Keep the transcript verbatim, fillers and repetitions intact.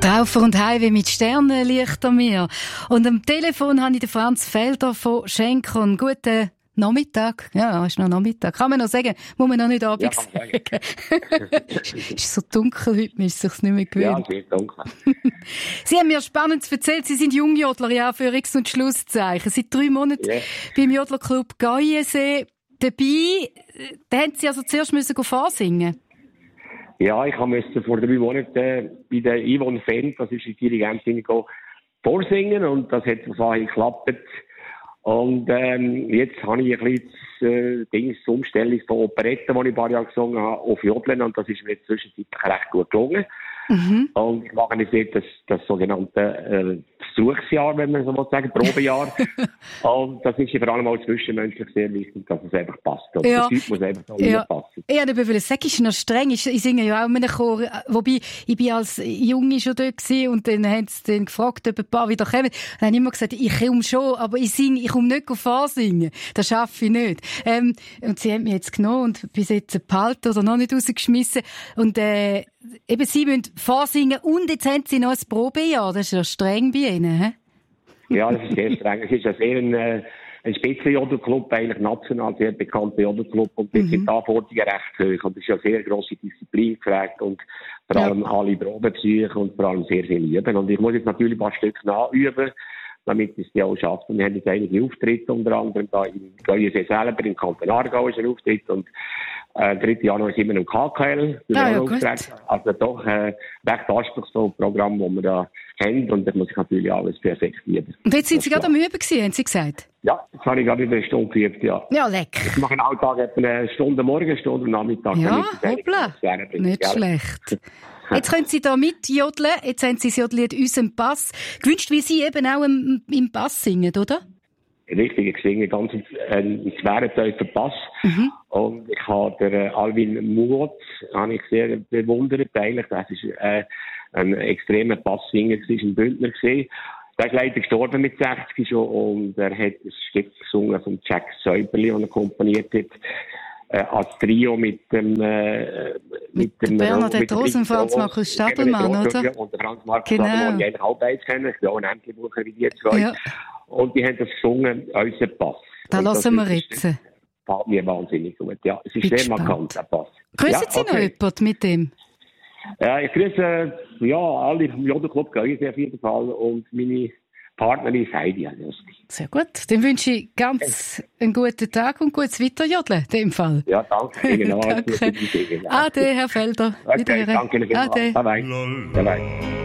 Traufer und Heimweh mit Sternenlicht an mir. Und am Telefon habe ich den Franz Felder von Schenkern. Guten Nachmittag. Ja, ist noch Nachmittag. Kann man noch sagen? Muss man noch nicht Abend ja, sagen? Ist so dunkel heute, man ist sich's nicht mehr gewöhnt. Ja, sehr dunkel. Sie haben mir Spannendes erzählt. Sie sind Jungjodler, ja, für X- und Schlusszeichen. Seit drei Monaten Yeah. beim Jodlerclub Gaiensee dabei. Da haben Sie also zuerst müssen vorsingen. Ja, ich musste vor drei Monaten äh, bei der Yvonne Fendt, das ist die Dirigentin, vorsingen und das hat vorhin geklappt. Und ähm, jetzt habe ich ein bisschen das äh, Ding, die Umstellung von Operetten, die ich ein paar Jahre gesungen habe, auf Jodeln und das ist mir jetzt zwischenzeitlich recht gut gelungen. Mhm. Und ich mache jetzt das, das sogenannte äh, Versuchsjahr, wenn man so will sagen, Probejahr. Und das ist ja vor allem auch zwischenmenschlich sehr wichtig, dass es einfach passt. Und ja. das Typ muss einfach so ja. passen. Ja, aber ich will sagen, ist noch streng. Ich, ich singe ja auch in einem Chor, wobei ich bin als Junge schon dort gewesen und dann haben sie dann gefragt, ob ein paar wieder kommen. Dann habe ich immer gesagt, ich komme schon, aber ich singe, ich komme nicht vorsingen. Das schaffe ich nicht. Ähm, und sie haben mich jetzt genommen und bis jetzt behalten oder noch nicht rausgeschmissen. Und äh, eben, sie müssen vorsingen und jetzt haben sie noch ein Probejahr. Das ist ja streng bei ihnen, hä? Ja, das ist sehr streng. Es ist ein sehr ein, äh, ein Spitzenjodelclub, eigentlich national sehr bekannter Jodelclub und das mhm. sind die Anforderungen recht hoch und es ist ja sehr grosse Disziplin gefragt und vor allem ja. alle Probenpsyche und vor allem sehr viel üben. Und ich muss jetzt natürlich ein paar Stück nachüben, damit es die auch schafft. Und wir haben jetzt einige Auftritte, unter anderem da in Gaiensee selber, im Kanton Aargau ist ein Auftritt und äh, dritte Januar sind wir im K K L. Ah, ja, also doch ein äh, recht anspruchsvolles Programm, das wir da haben und da muss ich natürlich alles perfekt üben. Und jetzt sind Sie gerade am Üben gewesen, haben Sie gesagt? Ja, das habe ich gerade über eine Stunde geübt, ja. Ja, lecker. Ich mache einen Alltag etwa eine Stunde morgen, eine Stunde am Nachmittag. Ja, hoppla. Nicht gell? Schlecht. Jetzt können Sie da mitjodeln. Jetzt haben Sie das Jodellied «Unseren Pass» gewünscht, wie Sie eben auch im, im Pass singen, oder? Richtig, ich singe ganz einen schweren, tiefen Pass. Mhm. Und ich habe den äh, Alvin Muot, habe ich sehr bewundert, eigentlich. Das ist äh, ein extremer Passsinger, das war ein Bündner gewesen. Der ist leider gestorben mit sechzig schon und er hat ein Stück gesungen von Jack Säuberli, das er komponiert hat. Äh, als Trio mit dem, äh, mit, mit dem Bernhard Rosenfranz, Markus Stadelmann, oder? Und der Franz Markus genau. Stadelmann, die eigentlich auch beide kennen. Ich bin auch ein Ämterbucher wie die zwei. Ja. Und die haben das gesungen, «Unser Pass». Da lassen wir jetzt. Gefällt mir wahnsinnig gut, ja. Es ist Bin sehr gespannt. markant, der Pass. Grüßen ja, Sie okay. noch jemanden mit dem? Ja, ich grüße, ja, alle im Jodelclub Gaiensee auf jeden Fall und meine Partnerin Heidi. Sehr gut. Dann wünsche ich ganz einen guten Tag und gutes Weiterjodeln, in dem Fall. Ja, danke. Genau, danke. Ade, Herr Felder. Okay, danke. Ade. Bye bye. Bye bye.